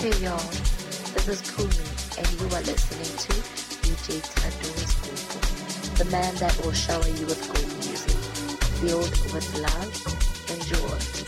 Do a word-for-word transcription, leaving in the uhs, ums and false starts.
Hey y'all, this is Kumi and you are listening to D J Tado's Gogo, the man that will shower you with good music, filled with love and joy.